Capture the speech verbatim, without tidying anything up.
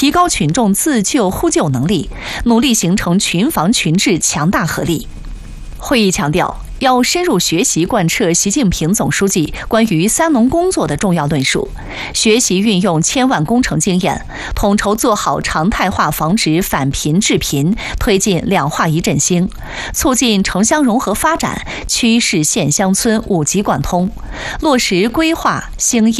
提高群众自救呼救能力，努力形成群防群治强大合力。会议强调，要深入学习贯彻习近平总书记关于三农工作的重要论述，学习运用千万工程经验，统筹做好常态化防止反贫治贫，推进两化一振兴，促进城乡融合发展，区市县乡村五级贯通，落实规划兴业。